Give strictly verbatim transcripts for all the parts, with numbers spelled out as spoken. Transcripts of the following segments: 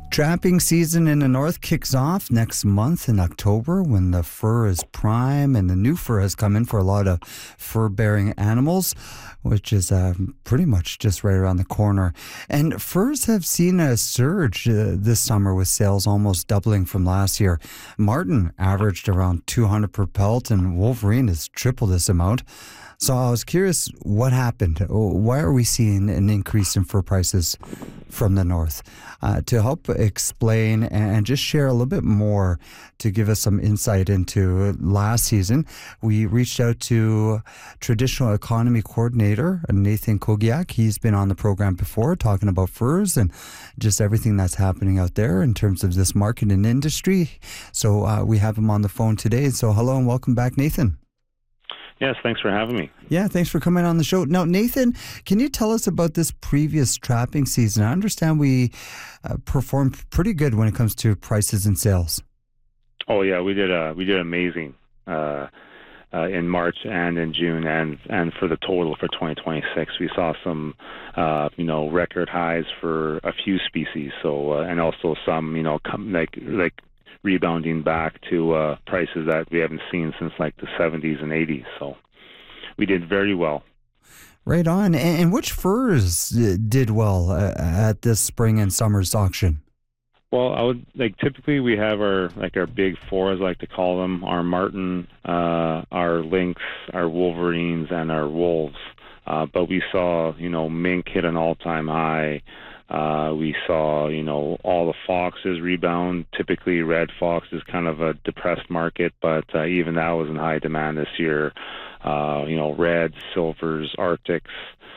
Trapping season in the north kicks off next month in October when the fur is prime and the new fur has come in for a lot of fur-bearing animals, which is uh, pretty much just right around the corner. And furs have seen a surge uh, this summer with sales almost doubling from last year. Marten averaged around two hundred per pelt and Wolverine has triple this amount. So I was curious, what happened? Why are we seeing an increase in fur prices from the north? Uh, to help explain and just share a little bit more to give us some insight into last season, we reached out to Traditional Economy Coordinator Nathan Kogiak. He's been on the program before talking about furs and just everything that's happening out there in terms of this market and industry. So uh, we have him on the phone today. So hello and welcome back, Nathan. Yes, thanks for having me. Yeah, thanks for coming on the show. Now, Nathan, can you tell us about this previous trapping season? I understand we uh, performed pretty good when it comes to prices and sales. Oh yeah, we did. Uh, we did amazing uh, uh, in March and in June, and and for the total for twenty twenty-six, we saw some, uh, you know, record highs for a few species. So uh, and also some, you know, come, like like. rebounding back to uh, prices that we haven't seen since like the seventies and eighties. So we did very well. Right on. And which furs did well uh, at this spring and summer's auction? Well, I would like typically we have our like our big four, as I like to call them, our Marten, uh, our Lynx, our Wolverines, and our Wolves. Uh, but we saw, you know, mink hit an all-time high. Uh, we saw, you know, all the foxes rebound. Typically, red fox is kind of a depressed market, but uh, even that was in high demand this year. Uh, you know, reds, silvers, arctics,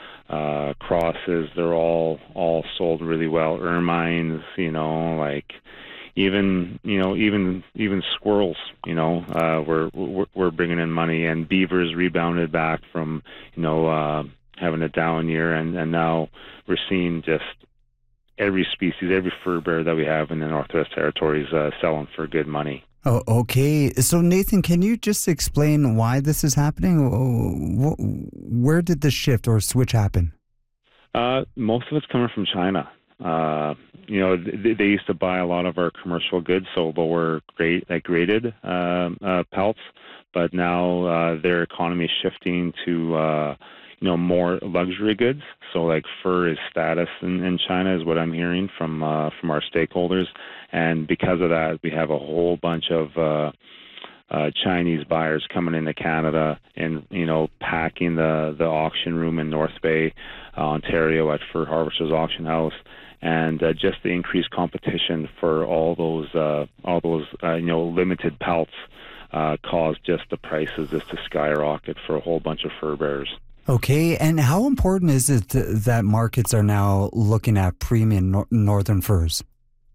uh, crosses, they're all all sold really well. Ermines, you know, like even, you know, even even squirrels, you know, uh, we're, we're, we're bringing in money. And beavers rebounded back from, you know, uh, having a down year, and, and now we're seeing just every species, every fur bearer that we have in the Northwest Territories uh, selling for good money. Oh, okay. So, Nathan, can you just explain why this is happening? Where did this shift or switch happen? Uh, most of it's coming from China. Uh, you know, they, they used to buy a lot of our commercial goods, so lower grade, like graded uh, uh, pelts, but now uh, their economy is shifting to uh, you know, more luxury goods. So like fur is status in, in China is what I'm hearing from uh, from our stakeholders. And because of that, we have a whole bunch of uh, uh, Chinese buyers coming into Canada and, you know, packing the, the auction room in North Bay, uh, Ontario at Fur Harvesters Auction House. And uh, just the increased competition for all those, uh, all those uh, you know, limited pelts uh, caused just the prices just to skyrocket for a whole bunch of fur bearers. Okay, and how important is it that markets are now looking at premium nor- northern furs?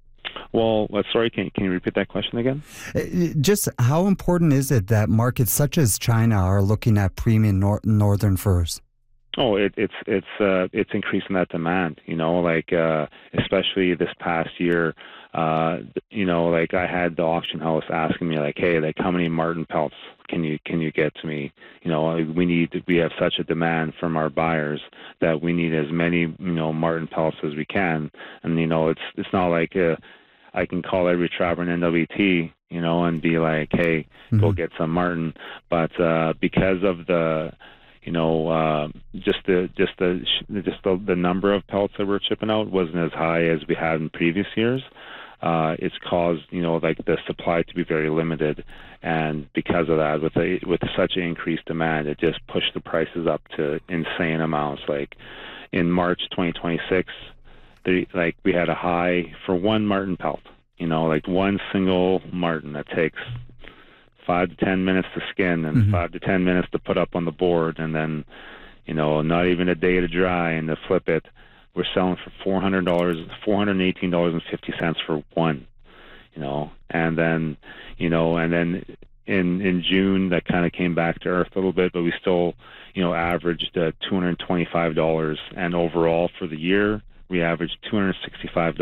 Well, uh, sorry, can, can you repeat that question again? Just how important is it that markets such as China are looking at premium nor- northern furs? Oh, it, it's it's uh, it's increasing that demand. You know, like uh, especially this past year. Uh, you know, like I had the auction house asking me, like, hey, like how many Marten pelts can you can you get to me? You know, we need we have such a demand from our buyers that we need as many, you know, Marten pelts as we can. And you know, it's it's not like uh, I can call every trapper in N W T, you know, and be like, hey, mm-hmm. go get some Marten. But uh, because of the You know, uh, just the just the just the, the number of pelts that we're chipping out wasn't as high as we had in previous years. Uh, it's caused, you know, like the supply to be very limited, and because of that, with a with such an increased demand, it just pushed the prices up to insane amounts. Like in March twenty twenty-six, the like we had a high for one Marten pelt. You know, like one single Marten that takes five to ten minutes to skin and mm-hmm. five to ten minutes to put up on the board, and then, you know, not even a day to dry and to flip it. We're selling for four hundred dollars, four hundred eighteen dollars and fifty cents for one, you know, and then, you know, and then in in June that kind of came back to earth a little bit, but we still, you know, averaged uh, two hundred twenty-five dollars, and overall for the year we averaged two hundred sixty-five dollars.